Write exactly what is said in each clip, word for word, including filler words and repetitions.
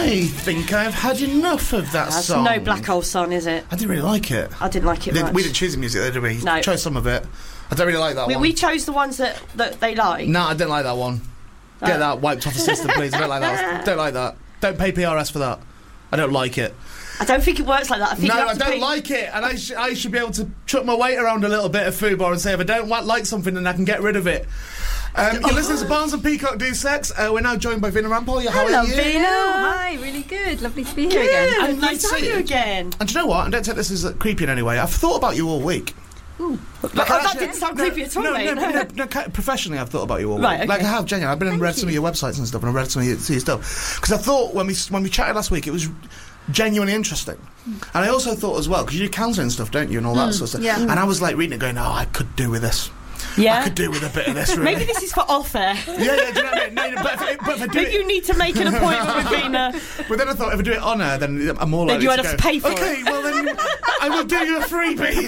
I think I've had enough of that That's song. no Black Hole Sun, is it? I didn't really like it. I didn't like it They- much. We didn't choose the music, did we? No. Chose some of it. I don't really like that we, one. we chose the ones that, that they like. No, I didn't like that one. Oh. Get that wiped off the system, please. I don't like that. Don't like that. Don't pay P R S for that. I don't like it. I don't think it works like that. I think No, you have I to don't pay- like it, and I, sh- I should be able to chuck my weight around a little bit of Fubar and say if I don't wa- like something, then I can get rid of it. Um, you're listening to Barnes and Peacock Do Sex. Uh, we're now joined by Vina Rampol. How Hello, are you? Vina. Hi, really good. Lovely to be here Good. again. And nice to see have you you. again. And do you know what? And don't take this as uh, creepy in any way. I've thought about you all week. Ooh. Like, oh, that didn't sound creepy at all, no, mate. no, no, no, no, ca- professionally, I've thought about you all. Right, week. okay. Like I have, genuinely. I've been and Thank read some of you. your websites and stuff, and I've read some of your, your stuff because I thought when we when we chatted last week, it was genuinely interesting. And I also thought as well because you do counselling and stuff, don't you, and all that sort of stuff. yeah. And I was like reading it, going, "Oh, I could do with this. Yeah. I could do with a bit of this." Really. Maybe this is for off air. Yeah, yeah. Do you know what I mean? No, but if, it- but if I do Maybe it, you need to make an appointment with Vina. but then I thought if I do it on air, then I'm more Then likely you to had go, to pay for okay, it. well then I will do you a freebie.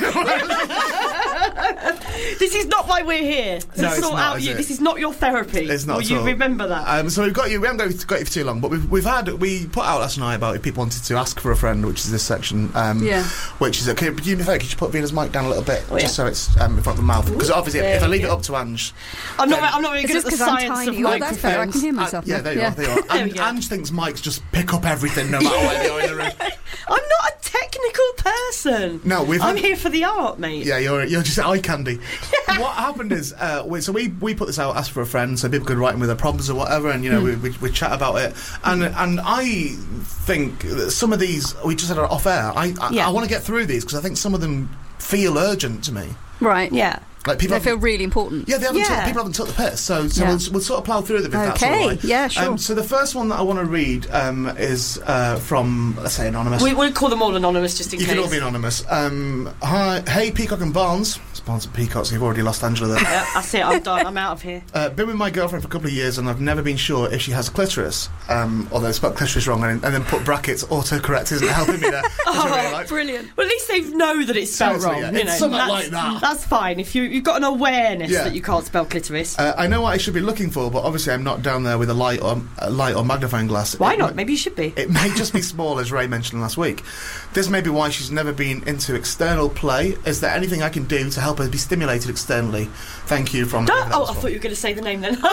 This is not why we're here. To No, it's sort not, out is you. it? This is not your therapy. It's not Will at you all. remember that? Um, so we've got you. We haven't got, got you for too long, but we've we've had we put out last night about if people wanted to ask for a friend, which is this section. Um, Yeah. Which is okay. Do you think could you put Vina's mic down a little bit, Oh, yeah. just so it's um, in front of the mouth? Because obviously, there if I we leave it go. up to Ange, I'm not. then- I'm not very It's good at just the 'cause I'm science of tiny. Oh, that's better. I microphones. can hear uh, myself. yeah, now. there you yeah. are. There you are. There we And go. Ange thinks mics just pick up everything, no matter where they are in the room. I'm not a technical person. No, we've I'm had- here for the art, mate. Yeah, you're you're just eye candy. What happened is, uh, we, so we we put this out, ask for a friend, so people could write in with their problems or whatever, and you know Hmm. we, we we chat about it. And and I think that some of these we just had off air. I I, Yeah. I want to get through these because I think some of them feel urgent to me. Right. Yeah. Like people They feel haven't- really important. yeah, they haven't. Yeah. Took, people haven't took the piss, so so Yeah. we'll, we'll sort of plough through them if that's all Okay, right. yeah, sure. Um, so the first one that I want to read um, is uh, from, let's say, anonymous. We, we'll call them all anonymous just in You case. can all be anonymous. Um, hi, hey, Peacock and Barnes. It's Barnes and Peacock, so you've already lost Angela there. Yeah, that's it. I'm done. I'm out of here. Uh, been with my girlfriend for a couple of years and I've never been sure if she has a clitoris. Um, although I spelled clitoris wrong and, and then put brackets, autocorrect isn't helping me there. Which I really like. Brilliant. Well, at least they know that it's spelled Seriously, wrong. yeah. You It's know, something that's, like that. That's fine. If you you've got an awareness Yeah. that you can't spell clitoris. Uh, I know what I should be looking for, but obviously I'm not down there with a light or a light or magnifying glass. Why It not? might- Maybe you should be. It may just be small, as Ray mentioned last week. This may be why she's never been into external play. Is there anything I can do to help her be stimulated externally? Thank you from... Don't, whoever that oh, was I from. thought you were going to say the name then.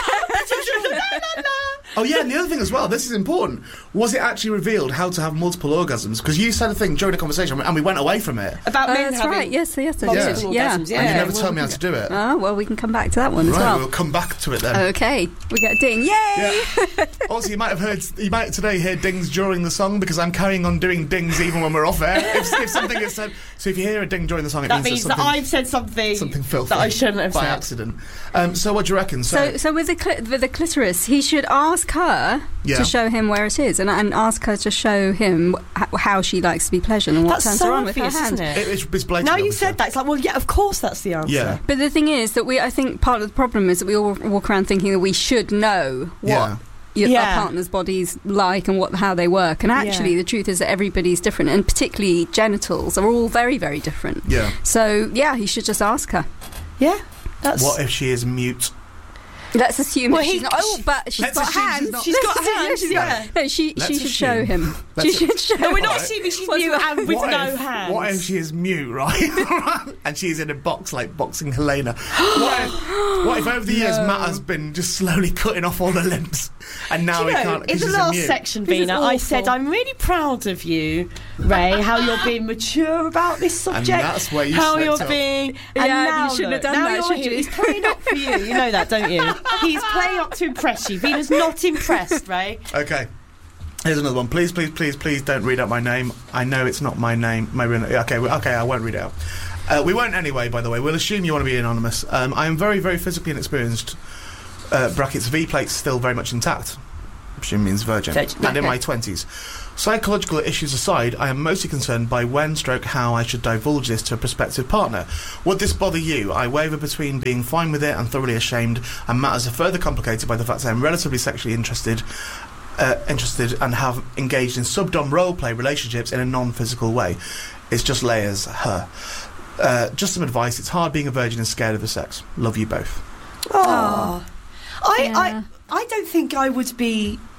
Oh yeah, and the other thing as well, this is important. Was it actually revealed how to have multiple orgasms? Because you said a thing during the conversation and we went away from it. About Oh, men that's having right. Yes, yes, I multiple did. Yeah. orgasms, yeah. and you never well, told me how to do it. Oh, well, we can come back to that one as Right, well. we'll come back to it then. Okay, we get a ding. Yay! Yeah. Also, you might have heard, you might today hear dings during the song because I'm carrying on doing dings even when we're off air. If, if something is said, so if you hear a ding during the song, it That means, means that that something, I've said something, something filthy that I shouldn't have by said. accident. Um, so, what do you reckon? So, so with the cli- with the clitoris, he should ask her Yeah. to show him where it is, and, and ask her to show him h- how she likes to be pleasured and what That's turns so her on with her obvious, hand. isn't it? it, it's, it's blatant. Now you obviously. said that, it's like, well, yeah, of course that's the answer. Yeah. But the thing is that we, I think, part of the problem is that we all walk around thinking that we should know what Yeah. your, Yeah. our partner's bodies like and what how they work. And actually, Yeah. the truth is that everybody's different, and particularly genitals are all very, very different. Yeah. So yeah, he should just ask her. Yeah, that's... What if she is mute? Let's assume Well, that he- she's not. Oh, but she's Let's got assume she's hands. not- She's got Let's assume hands, she's yeah. got- No, she Let's she should assume. show him. Let's- She should show. No, we're not Alright. assuming she's What's mute that? and with what no if, hands. What if she is mute, right? And she's in a box like boxing Helena? What if, what if over the years No. Matt has been just slowly cutting off all the limbs, and now Do you he know, can't? 'cause in the she's a last mute? section, This is Vina, I said awful. I'm really proud of you, Ray, how you're being mature about this subject. that's where you how slipped you're up. being. And Yeah, you now shouldn't look, have done now that, you're should here. you? He's playing up for you. You know that, don't you? He's playing up to impress you. Vina's not impressed, Ray. Okay. Here's another one. Please, please, please, please don't read out my name. I know it's not my name. My real name. Okay, well, okay, I won't read it out. Uh, we won't anyway, by the way. We'll assume you want to be anonymous. Um, I am very, very physically inexperienced. Uh, brackets, V-plate's still very much intact. I presume means virgin. Virgin, And in okay. my twenties. Psychological issues aside, I am mostly concerned by when stroke how I should divulge this to a prospective partner. Would this bother you? I waver between being fine with it and thoroughly ashamed, and matters are further complicated by the fact that I am relatively sexually interested uh, interested and have engaged in subdom roleplay relationships in a non-physical way. It's just layers, her. Uh, just some advice. It's hard being a virgin and scared of the sex. Love you both. Oh, I, Yeah. I, I don't think I would be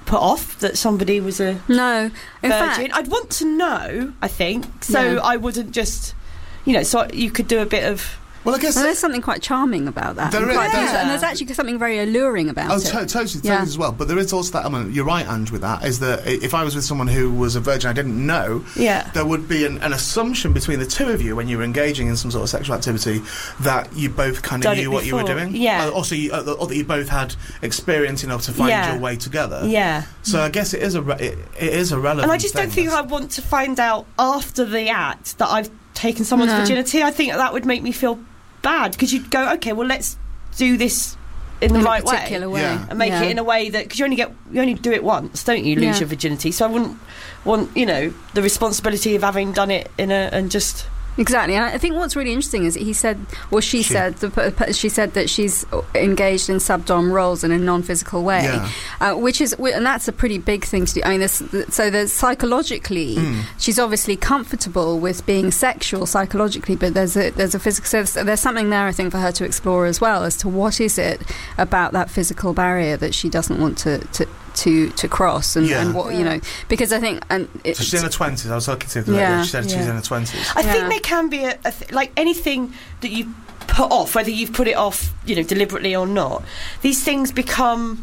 put off that somebody was a No, in virgin. fact, I'd want to know, I think, so Yeah. I wouldn't just, you know, so you could do a bit of. Well, I guess well, there's something quite charming about that. There and, is, quite- there there's- is. and there's actually something very alluring about Oh, it. to- totally, totally Yeah. as well. But there is also that element. You're right, Ange, with that. Is that i- if I was with someone who was a virgin I didn't know, Yeah. there would be an, an assumption between the two of you when you were engaging in some sort of sexual activity that you both kind of Done it knew what you were before. doing. Yeah. Uh, also, you, uh, or that you both had experience enough to find Yeah. your way together. Yeah. So I guess it is a re- it, it is a relevant. And I just don't thing, think I want to find out after the act that I've taken someone's No. virginity. I think that would make me feel bad because you'd go, okay, well, let's do this in the in right a particular way. Yeah. and make Yeah. it in a way that because you only get you only do it once, don't you? Lose Yeah. your virginity. So I wouldn't want you know the responsibility of having done it in a and just Exactly, and I think what's really interesting is that he said, or she, She. said, the, p- she said that she's engaged in subdom roles in a non-physical way, Yeah. uh, which is, and that's a pretty big thing to do. I mean, there's, so there's psychologically, Mm. she's obviously comfortable with being sexual psychologically, but there's a there's a physical, so there's, there's something there I think for her to explore as well as to what is it about that physical barrier that she doesn't want to to. To, to cross and, Yeah. and what you know, because I think and So it's, she's in her twenties. I was talking to her. Yeah. She said she's Yeah. in her twenties. I Yeah. think there can be a, a th- like anything that you put off, whether you've put it off, you know, deliberately or not. These things become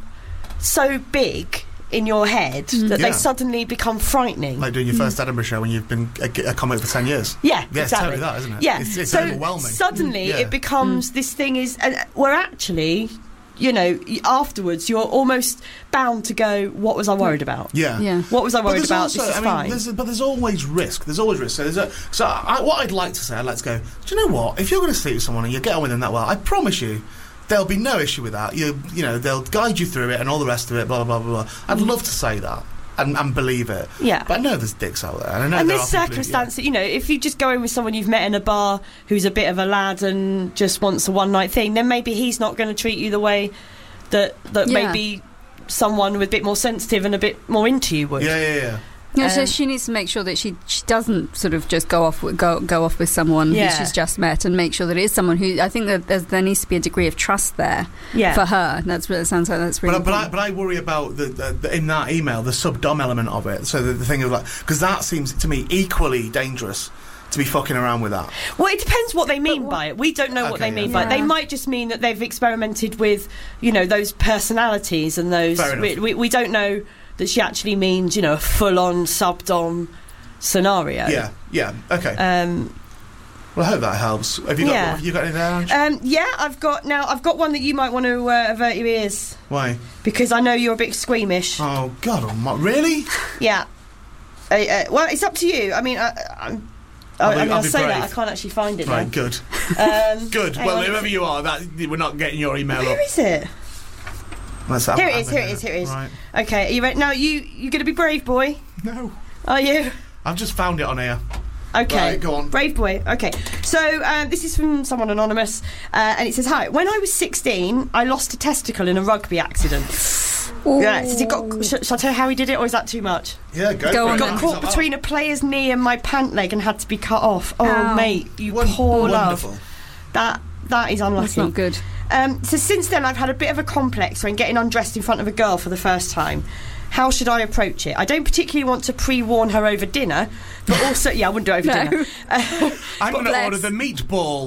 so big in your head Mm. that Yeah. they suddenly become frightening. Like doing your first Edinburgh show when you've been a, a comic for ten years. yeah, Yeah, it's exactly. totally that, isn't it? Yeah, It's, it's so overwhelming. suddenly Yeah. it becomes this thing is, and we're actually, you know, y- afterwards you're almost bound to go, what was I worried about? Yeah. yeah. What was I But worried there's about? also, this is I mean, fine. there's, but there's always risk. There's always risk. So, there's a, so I, what I'd like to say, I'd like to go, do you know what? If you're going to sleep with someone and you get on with them that well, I promise you, there'll be no issue with that. You, you know, they'll guide you through it and all the rest of it. Blah blah blah blah. I'd love to say that and, and believe it. Yeah. But I know there's dicks out there. And I know And there this are people who- circumstance, you know, if you just go in with someone you've met in a bar who's a bit of a lad and just wants a one night thing, then maybe he's not going to treat you the way that that Yeah. maybe someone with a bit more sensitive and a bit more into you would. Yeah, yeah, yeah. No, so Um, she needs to make sure that she she doesn't sort of just go off with, go go off with someone Yeah. who she's just met, and make sure that it is someone who I think that there's, there needs to be a degree of trust there Yeah. for her. That's what it sounds like. That's really. But, but, I, important. but I worry about the, the, the in that email the subdom element of it. So the, the thing of like, because that seems to me equally dangerous to be fucking around with that. Well, it depends what they mean what- by it. We don't know what Okay, they mean yeah. by it. They Yeah. might just mean that they've experimented with, you know, those personalities and those. Fair enough. We, we, we don't know that she actually means, you know, a full-on subdom scenario. Yeah, yeah. Okay. Um, Well, I hope that helps. Have you got? yeah. Have you got any there, Ange? um, yeah, I've got now. I've got one that you might want to uh, avert your ears Why? because I know you're a bit squeamish. Oh God, almighty. Really? Yeah. Uh, uh, well, it's up to you. I mean, I, I'm. I'll I, be- I mean, I'll I'll be say that brave. I can't actually find it Right. Good. now. Um, Good. hang Well, on. whoever you are, that we're not getting your email Where up. is it? Let's have Here have it is, here it is, here it is. Right. Okay, are you ready? Now, you you going to be brave boy? No, Are you? I've just found it on here. Okay. Right, go on. Brave boy. Okay. So um, this is from someone anonymous, uh, and it says, "Hi. When I was sixteen, I lost a testicle in a rugby accident. Ooh. Yeah. Has he got? Sh- shall I tell you how he did it, or is that too much? Yeah, go. Go for on it. then. Got caught between a player's knee and my pant leg and had to be cut off. Oh, Ow. mate, you Won- poor wonderful. love. That that is That's unlucky. not good. Um, so since then, I've had a bit of a complex when getting undressed in front of a girl for the first time. How should I approach it? I don't particularly want to pre-warn her over dinner, but also, yeah, I wouldn't do it over No. dinner. Uh, I'm going to bless. order the meatball.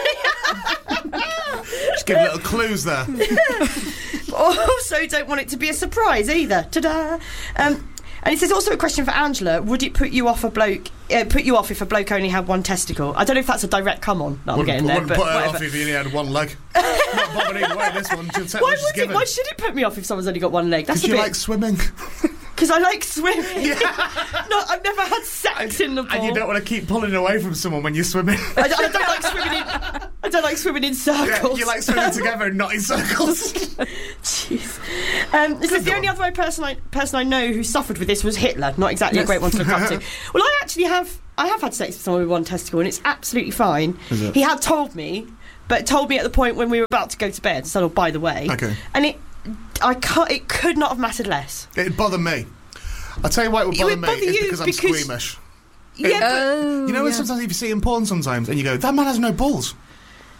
Just give little clues there. also, don't want it to be a surprise either. Ta-da! Um, and it says also a question for Angela: would it put you off a bloke? Uh, put you off if a bloke only had one testicle? I don't know if that's a direct come on that I'm Wouldn't, getting there, wouldn't but put her whatever. off if he only had one leg. Not bothered either way. This one, she'll take Why, what she's would it, given. why should it put me off if someone's only got one leg? That's Because a you bit like swimming. because I like swimming. no, I've never had sex in the pool. And you don't want to keep pulling away from someone when you're swimming. I, don't- I don't like swimming in. I don't like swimming in Yeah, circles. you like swimming together and not in circles. Jeez. Um, this is the Good only one. other person I person I know who suffered with this was Hitler. Not exactly a great one to look up to. Well, I actually have. I have had sex with someone with one testicle, and it's absolutely fine. Is it? He had told me, but told me at the point when we were about to go to bed. So, oh, by the way, Okay. and it, I can't. It could not have mattered less. It'd bother me. I'll tell you why it would It bother would me. bother It's you because I'm because- squeamish. Yeah, but Oh, You know, yeah. sometimes if you see in porn sometimes and you go, that man has no balls.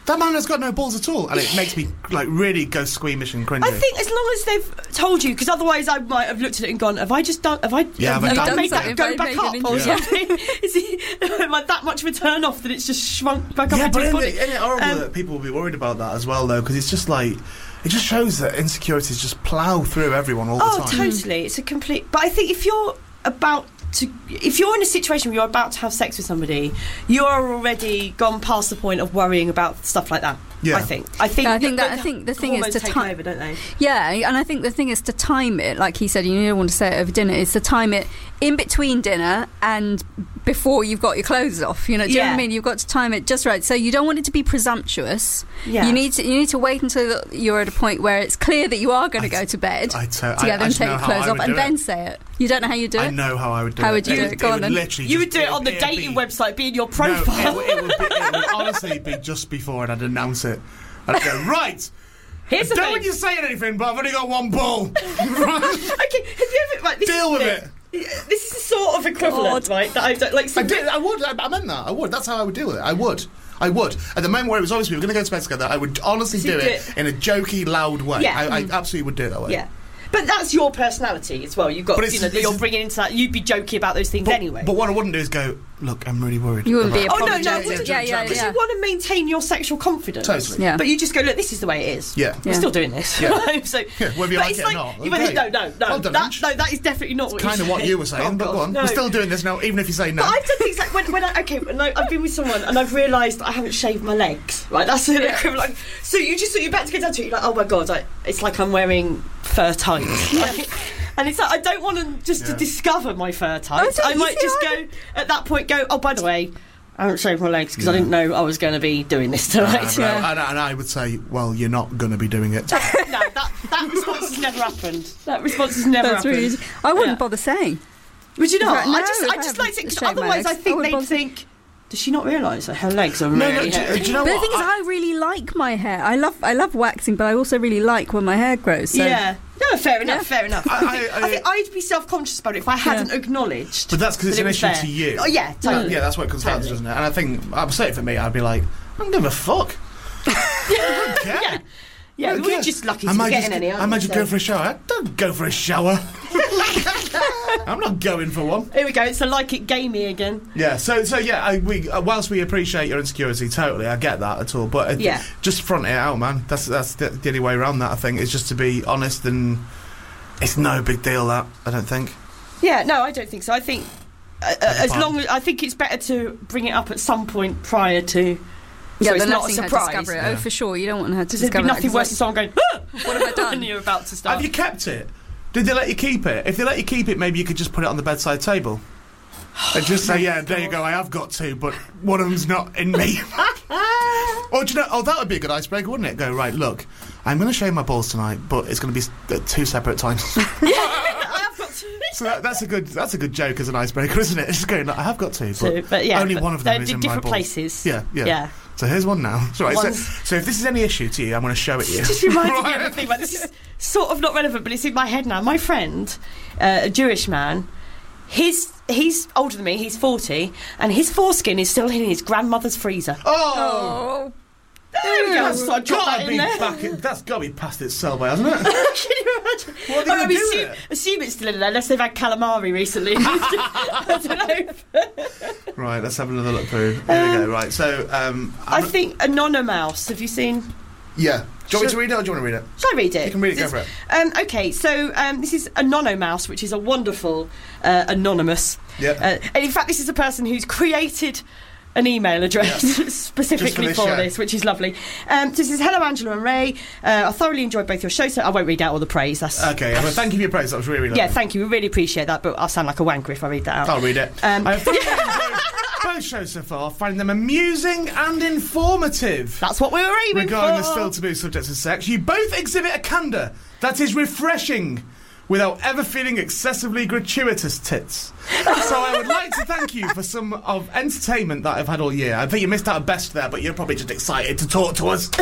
That man has got no balls at all, and it makes me like really go squeamish and cringy. I think as long as they've told you, because otherwise I might have looked at it and gone, "Have I just done? Have I? Yeah, have I have done I made something? that go Have I back made up it or into- something? Is it am I that much of a turn off that it's just shrunk back up Yeah, into but his isn't body?" it, isn't it horrible Um, that people will be worried about that as well, though? Because it's just like it just shows that insecurities just plough through everyone all Oh, the time. totally. It's a complete. But I think if you're about to, if you're in a situation where you're about to have sex with somebody, you are already gone past the point of worrying about stuff like that. Yeah. I think. I think. Yeah, I think that- the I think the thing is hormones to take ti- over, don't they? Yeah, and I think the thing is to time it, like he said, you don't want to say it over dinner, is to time it in between dinner and before you've got your clothes off. You know, do you know what Yeah. I mean? You've got to time it just right. So you don't want it to be presumptuous. Yeah. You need to you need to wait until you're at a point where it's clear that you are going to go to bed I to- I- together I and just take know your how clothes I off would and do then it. say it. You don't know how you do it? I know how I would do How it. would you do would- it? Go on would then. literally You just would do it be- on the it'd dating be- website, be in your No, profile. it, would- it, would be, it would honestly be just before, and I'd announce it. I'd go, right. Here's the Don't thing. want you saying anything, but I've only got one ball. Okay, have you ever like this Deal is with the- This is sort of equivalent, right? That I don't like. So I did. I would. I, I meant that. I would. That's how I would deal with it. I would. I would. At the moment where it was obvious we were going to go to bed together, I would honestly So do you it do it- in a jokey, loud way. Yeah. I, I absolutely would do it that way. Yeah. But that's your personality as well. You've got, But it's- you know, that it's- you're bringing into that. You'd be joking about those things But, anyway. but what I wouldn't do is go, look, I'm really worried. You wouldn't be about- oh no, no, apologetic. wouldn't Yeah, you? yeah, Because yeah. you want to maintain your sexual confidence. Totally. Yeah. But you just go, look, this is the way it is. Yeah. We're Yeah. still doing this. Yeah. so, Yeah, whether you but like it's it or not, you- but okay. No, no, no. Well done, that, Ange. no, that is definitely not what Kind you of what said. you were saying, Oh, but God, go on. no. We're still doing this now, even if you say no. But I've done things like when, when I, okay, no, I've been with someone and I've realised I haven't shaved my legs. Right, that's the equivalent. So you just you're about to get down to it. You're like, oh my god, I, it's like I'm wearing fur tights. Like, and it's like I don't want to just Yeah. to discover my fur tights. Oh, I don't might you just see, go at that point. Go, oh, by the way, I haven't shaved my legs because I didn't know I was going to be doing this Uh, tonight. bro, and, and I would say, well, you're not going to be doing it. no, that that response has never happened. That response has never That's happened. really easy. I wouldn't Yeah. bother saying. Would you not? Right, no, I just, if I I just haven't like to. Cause shaved my otherwise, I legs, I think wouldn't they'd bother. think. Does she not realise that her legs are No, no, really do, hairy? do you know But the what? thing is, I- I really like my hair. I love I love waxing, but I also really like when my hair grows. So. Yeah. No, fair enough. Yeah. Fair enough. I- I, think, I- I think I'd be self-conscious about it if I hadn't acknowledged. But that's because it's that an it was issue there. to you. Oh yeah, totally. Yeah, that's what it comes down to, Totally. doesn't it? And I think, I'm saying for me, I'd be like, I don't give a fuck. I don't care. Yeah. Yeah, I don't we're care. just lucky I to might be just, getting any. I aren't might we? just So- go for a shower. I don't go for a shower. I'm not going for one. Here we go. It's a like it gamey again. Yeah, so so yeah, I, we uh, whilst we appreciate your insecurity, totally, I get that at all, but uh, Yeah. just front it out, man. That's that's the, the only way around that. I think is just to be honest, and it's no big deal. That I don't think. Yeah, no, I don't think so. I think uh, uh, as fun. long as I think it's better to bring it up at some point prior to. Yeah, so it's then not a letting her surprise. discover it. Yeah. Oh, for sure, you don't want her to Because there'd be discover nothing that, worse 'cause, than someone going, ah! What have I done? and you're about to start. Have you kept it? Did they let you keep it? If they let you keep it, maybe you could just put it on the bedside table. And just say, yeah, there you go, I have got two, but one of them's not in me. Or do you know, oh, that would be a good icebreaker, wouldn't it? Go, right, look, I'm going to shave my balls tonight, but it's going to be s- at two separate times. I have got two. So that, that's a good that's a good joke as an icebreaker, isn't it? It's just going, I have got two, but, Two, but yeah, only but one of them they're is in in my different balls. places. Yeah, yeah, Yeah. So here's one now. So, right, so, One's- so if this is any issue to you, I'm going to show it you. It just reminded me Right. of a thing. Like, this is sort of not relevant, but it's in my head now. My friend, uh, a Jewish man, his he's older than me. He's forty, and his foreskin is still in his grandmother's freezer. Oh! Oh, There we go. That's So I dropped gotta that in be there. back in, that's got to be past its sell by, hasn't it? Can you imagine? What are they I gonna mean, do with assume, it? assume it's still in there, unless they've had calamari recently. I don't know. Right, let's have another look through. Here we go. Right, so um, I I'm- think Anonymous. Have you seen? yeah. Do you want me Should- to read it or do you want to read it? Shall I read it? You can read it. Go for it. Um, okay, so um, this is Anonymous, which is a wonderful uh, anonymous. Yeah. Uh, and in fact, this is a person who's created an email address specifically Just for, for this, yeah. this, which is lovely. Um, so this is hello, Angela and Ray. Uh, I thoroughly enjoyed both your shows. So I won't read out all the praise. That's Okay. Well, thank you for your praise. That was really, really yeah, lovely. thank you. We really appreciate that. But I'll sound like a wanker if I read that out. I'll read it. Um, I've thoroughly enjoyed both shows so far, finding them amusing and informative. That's what we were aiming Regarding for. the still taboo subjects of sex, you both exhibit a candour that is refreshing without ever feeling excessively gratuitous tits. So I would like to thank you for some of entertainment that I've had all year. I think you missed out a best there, but you're probably just excited to talk to us.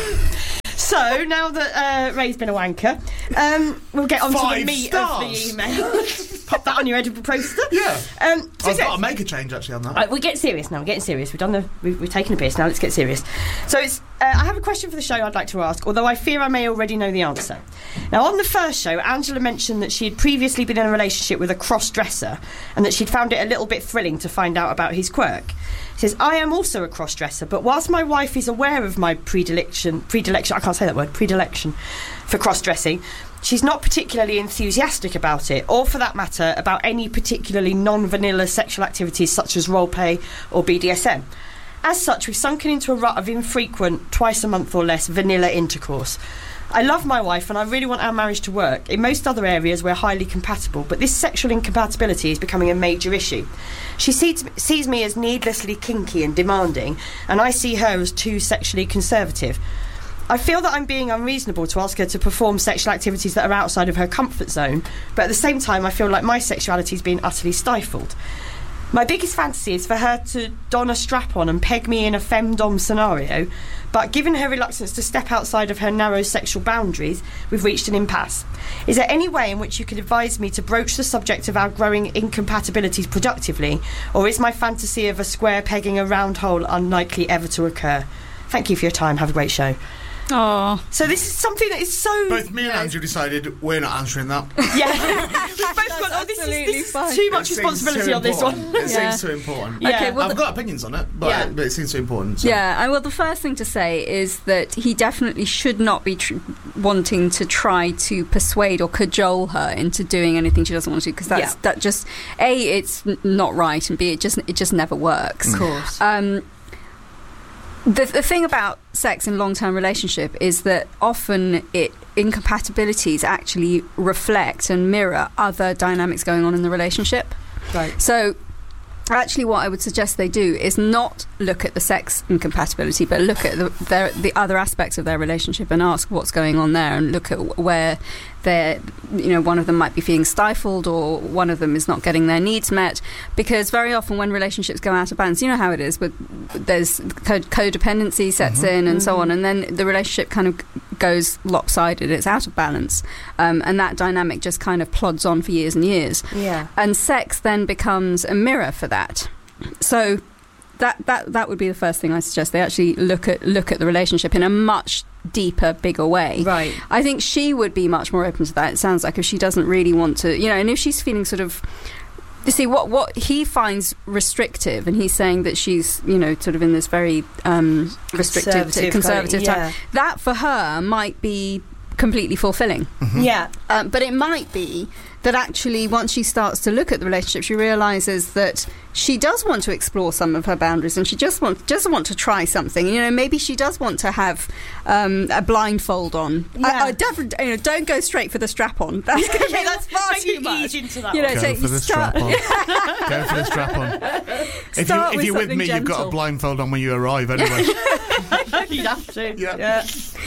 So now that uh, Ray's been a wanker, um, we'll get on to the Five meat stars. of the email. Pop that on your Edinburgh poster. Yeah. Um, so I've so- got to make a change actually on that. Right, we're getting serious now. We're getting serious. We've done the. We've, we've taken a piss. Now let's get serious. So it's. Uh, I have a question for the show. I'd like to ask, although I fear I may already know the answer. Now, on the first show, Angela mentioned that she had previously been in a relationship with a cross-dresser, and that she'd found it a little bit thrilling to find out about his quirk. She says, "I am also a cross-dresser, but whilst my wife is aware of my predilection, predilection, I can't say that word, predilection for cross-dressing, she's not particularly enthusiastic about it, or for that matter, about any particularly non-vanilla sexual activities such as roleplay or B D S M. As such, we've sunken into a rut of infrequent, twice a month or less, vanilla intercourse. I love my wife and I really want our marriage to work. In most other areas, we're highly compatible, but this sexual incompatibility is becoming a major issue. She sees, sees me as needlessly kinky and demanding, and I see her as too sexually conservative. I feel that I'm being unreasonable to ask her to perform sexual activities that are outside of her comfort zone, but at the same time I feel like my sexuality is being utterly stifled. My biggest fantasy is for her to don a strap-on and peg me in a femdom scenario, but given her reluctance to step outside of her narrow sexual boundaries, we've reached an impasse. Is there any way in which you could advise me to broach the subject of our growing incompatibilities productively, or is my fantasy of a square pegging a round hole unlikely ever to occur? Thank you for your time. Have a great show." Oh, So this is something that is so... Both me and Andrew decided we're not answering that. Yeah. We've both gone, oh, this is, absolutely this fine. is too much It seems responsibility too on this one. important. It Yeah. seems too important. Yeah. Okay, well, I've got opinions on it, but, Yeah. but it seems too important. So. yeah. I, well, the first thing to say is that he definitely should not be tr- wanting to try to persuade or cajole her into doing anything she doesn't want to, because that's Yeah. that just A, it's n- not right, and B, it just it just never works. Of course. Um, the, the thing about sex in long-term relationship is that often it incompatibilities actually reflect and mirror other dynamics going on in the relationship. Right. So actually what I would suggest they do is not look at the sex incompatibility, but look at the, their, the other aspects of their relationship and ask what's going on there, and look at where they're, you know, one of them might be feeling stifled or one of them is not getting their needs met. Because very often when relationships go out of balance, you know how it is, but there's co- codependency sets Mm-hmm. in and Mm-hmm. so on, and then the relationship kind of goes lopsided, it's out of balance, um, and that dynamic just kind of plods on for years and years. Yeah. And sex then becomes a mirror for that. So that that that would be the first thing I suggest. They actually look at look at the relationship in a much deeper, bigger way. Right. I think she would be much more open to that. It sounds like if she doesn't really want to, you know, and if she's feeling sort of, you see, what what he finds restrictive, and he's saying that she's, you know, sort of in this very um, restrictive, Conservative conservative, kind of- type. That for her might be completely fulfilling. Yeah. Um, but it might be that actually once she starts to look at the relationship, she realises that she does want to explore some of her boundaries, and she just want, just want to try something. You know, maybe she does want to have um, a blindfold on. Yeah. I, I definitely, you know, don't go straight for the strap on. That's going to be Yeah, that's far maybe too much. ease into that You know, one. Go so for you the start- strap on. Go for the strap on. If, you, Start if with you're with something me, you've got a gentle. blindfold on when you arrive anyway. You'd have to. Yeah.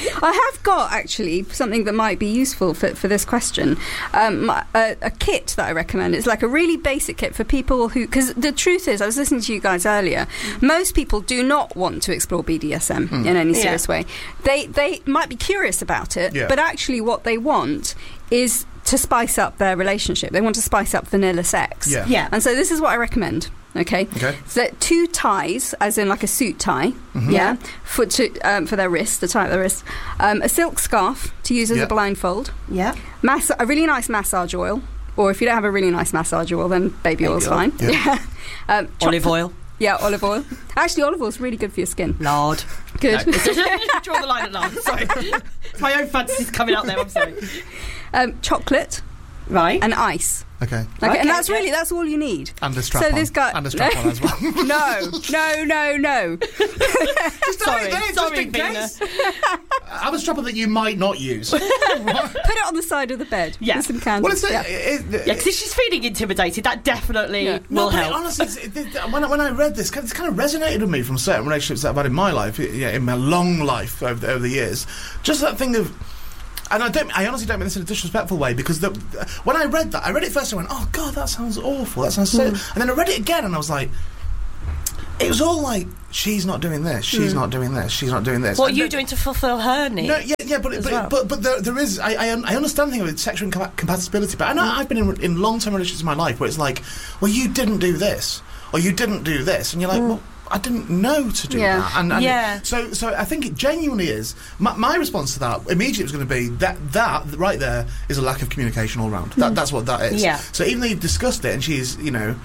I have got actually something that might be useful for, for this question. Um, my- a, a kit that I recommend. It's like a really basic kit for people who, because the truth is, I was listening to you guys earlier. Most people do not want to explore B D S M in any Yeah. serious way. They they might be curious about it, Yeah. but actually what they want is to spice up their relationship. They want to spice up vanilla sex. Yeah. Yeah. And so this is what I recommend. Okay. Okay. So two ties, as in like a suit tie, yeah, for to um, for their wrist, the tie at their wrist, um, a silk scarf to use as Yeah. a blindfold, Yeah. mass- a really nice massage oil, or if you don't have a really nice massage oil, then baby, Baby oil's oil. fine. Yeah. um, choc- Olive oil. Yeah, olive oil. Actually, olive oil is really good for your skin. Lard. Good. Draw the line at lard. Sorry. My own fantasies coming out there. I'm sorry. um, chocolate Right. and ice. Okay. Okay, Okay, and that's yeah. really that's all you need. And a strap So on. this guy- And a strap on as well. No, no, no, no. Sorry. Just Sorry, in Vina. case. Have a strap on that you might not use. Put it on the side of the bed. Yeah. With some candles. Well, it's a, yeah. it, it, Yeah, because if she's feeling intimidated, that definitely Yeah. No, will but help. honestly, it's, it, it, when, I, when I read this, it's kind of resonated with me from certain relationships that I've had in my life, yeah, in my long life over the, over the years. Just that thing of, and I don't, I honestly don't mean this in a disrespectful way, because the, when I read that, I read it first and I went, oh God, that sounds awful. That sounds so. Mm. And then I read it again and I was like, it was all like, she's not doing this, she's mm. not doing this, she's not doing this. What and are you then, doing to fulfil her needs? No, yeah, yeah, but but, well? but but there, there is. I I, I understand the thing with sexual incom- compatibility, but I know mm. I've been in, in long-term relationships in my life where it's like, well, you didn't do this, or you didn't do this, and you're like, mm. well, I didn't know to do yeah. that. And, and yeah. So so I think it genuinely is. My, my response to that immediately was going to be that that right there is a lack of communication all round. That, mm. That's what that is. Yeah. So even though you've discussed it and she's, you know,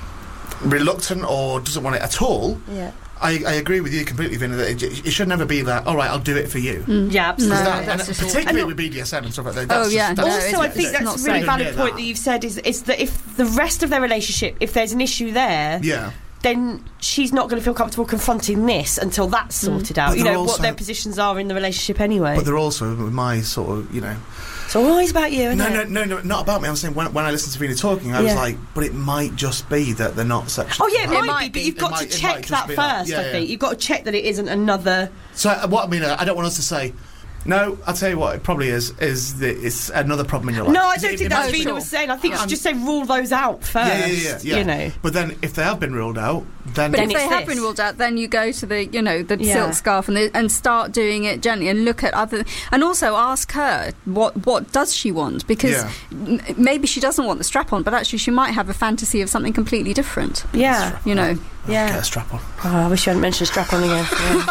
reluctant or doesn't want it at all. Yeah. I, I agree with you completely, Vinny, that it, it should never be that, all right, I'll do it for you. Mm. Yeah, absolutely. No, that, that's and just particularly awful. with B D S M and stuff like that. That's oh, yeah. Just, that's also, no, I it's, think it's that's a not really safe. valid Yeah, point that. that you've said is, is that if the rest of their relationship, if there's an issue there, yeah. then she's not going to feel comfortable confronting this until that's sorted mm. out. But You know, also, what their positions are in the relationship anyway. But they're also, my sort of, you know... It's always about you, isn't no, it? No, no, no, not about me. I'm saying when, when I listened to Vina talking, I yeah. was like, but it might just be that they're not sexual. Oh, yeah, it, it might, might be, be, but you've it got might, to check that first, that. Yeah, I yeah. think. You've got to check that it isn't another... So, uh, what I mean, uh, I don't want us to say... No, I'll tell you what, it probably is, is that it's another problem in your life. No, I don't it, think it that's what be. Vina was saying. I think Yeah. you should just say rule those out first. Yeah, yeah, yeah, yeah. You know. But then, if they have been ruled out, then... But Then if they it's have this. been ruled out, then you go to the, you know, the Yeah. silk scarf and the, and start doing it gently and look at other, and also ask her what what does she want, because Yeah. m- maybe she doesn't want the strap on, but actually she might have a fantasy of something completely different. Yeah. You know. Yeah. Get a strap on. Oh, I wish you hadn't mentioned strap on again. Yeah.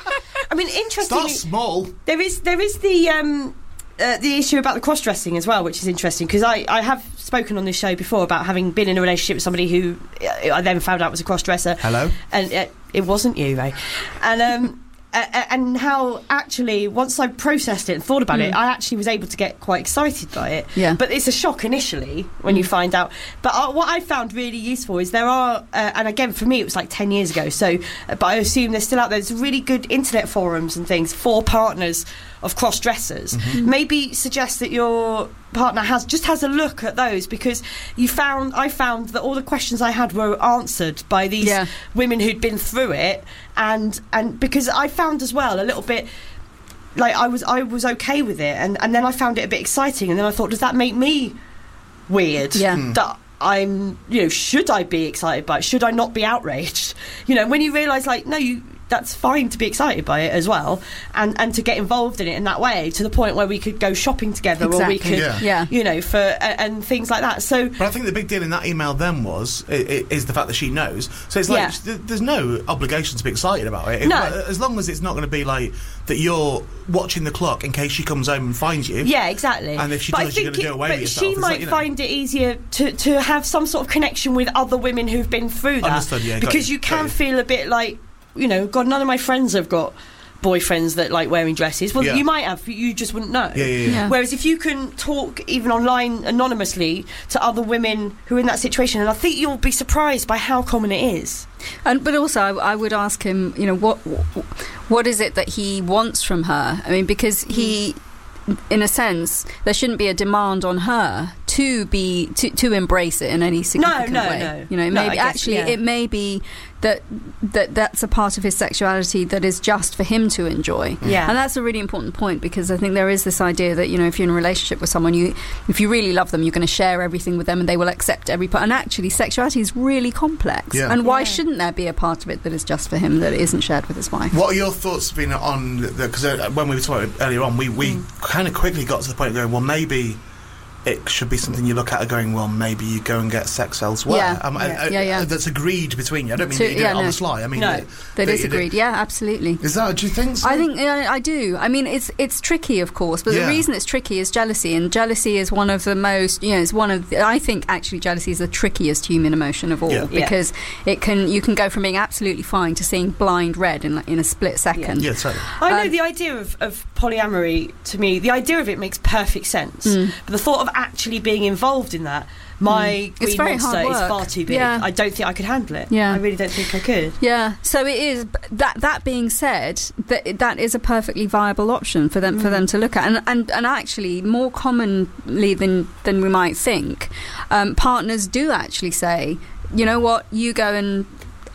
I mean, Start interestingly, small. there is there is the um, uh, the issue about the cross dressing as well, which is interesting because I, I have spoken on this show before about having been in a relationship with somebody who uh, I then found out was a cross dresser. Hello. And uh, it wasn't you, Ray. And um, uh, and how actually once I processed it and thought about Mm. it, I actually was able to get quite excited by it. Yeah. But it's a shock initially when you find out. But uh, what I found really useful is there are, uh, and again for me it was like ten years ago. So, uh, but I assume they're still out there. There's really good internet forums and things for partners of cross dressers. Mm-hmm. Maybe suggest that your partner has just has a look at those, because you found I found that all the questions I had were answered by these Yeah. women who'd been through it, and and because I found as well a little bit like I was I was okay with it, and and then I found it a bit exciting, and then I thought, does that make me weird? Yeah. Mm. That I'm, you know, should I be excited by it? Should I not be outraged? You know, when you realise, like, no, you that's fine to be excited by it as well, and and to get involved in it in that way, to the point where we could go shopping together, or we Exactly. could, Yeah. Yeah. you know, for uh, and things like that. So But I think the big deal in that email then was i- i- is the fact that she knows. So it's like Yeah. th- there's no obligation to be excited about it. If- No. as long as it's not going to be like that you're watching the clock in case she comes home and finds you. yeah, exactly. And if she but does, I think you're gonna it- do away but with yourself. she It's might like, you know. find it easier to to have some sort of connection with other women who've been through that. Understood, yeah, got because you, you got can you. feel a bit like, you know, God, none of my friends have got boyfriends that like wearing dresses. Well, Yeah. you might have, you just wouldn't know. Yeah, yeah, yeah. Yeah. Whereas if you can talk even online anonymously to other women who are in that situation, and I think you'll be surprised by how common it is. And but also, I, I would ask him, you know, what what is it that he wants from her? I mean, because he, in a sense, there shouldn't be a demand on her to be to, to embrace it in any significant no, way. no. You know, No, I maybe guess, actually yeah. it may be that that that's a part of his sexuality that is just for him to enjoy. Yeah. And that's a really important point, because I think there is this idea that, you know, if you're in a relationship with someone, you if you really love them, you're going to share everything with them and they will accept every part. And actually, sexuality is really complex. Yeah. And why Yeah. shouldn't there be a part of it that is just for him, that isn't shared with his wife? What are your thoughts, Vina, on the because uh, when we were talking earlier on, we, we Mm. kind of quickly got to the point of going, well, maybe it should be something you look at and going, well, maybe you go and get sex elsewhere. Yeah. Um, I- Yeah. I- Yeah, yeah. That's agreed between you. I don't mean To- that you do yeah, it on no. the sly. I mean, No. that, That is you do- agreed. Yeah, absolutely. Is that? Do you think so? I think yeah, I do. I mean, it's it's tricky, of course, but Yeah. the reason it's tricky is jealousy, and jealousy is one of the most, you know, it's one of the, I think actually jealousy is the trickiest human emotion of all, Yeah. Yeah. because it can you can go from being absolutely fine to seeing blind red in like, in a split second. Yeah, totally. I know Um, the idea of, of polyamory, to me, the idea of it makes perfect sense. Mm. But the thought of actually being involved in that, my It's green very monster hard is work. far too big. Yeah. I don't think I could handle it. Yeah. I really don't think I could. Yeah, so it is. but That that being said, that that is a perfectly viable option for them for Mm. them to look at, and and, and actually more commonly than than we might think, um, partners do actually say, you know what, you go and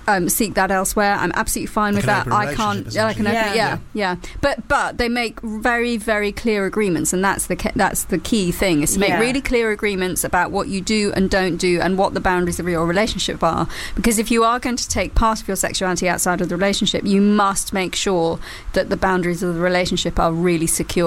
um, seek that elsewhere, I'm absolutely fine Like with an that. open I can't. relationship, Yeah, like an open, essentially. yeah, Yeah. yeah. But but they make very very clear agreements, and that's the ca- that's the key thing is to make Yeah. really clear agreements about what you do and don't do, and what the boundaries of your relationship are. Because if you are going to take part of your sexuality outside of the relationship, you must make sure that the boundaries of the relationship are really secure.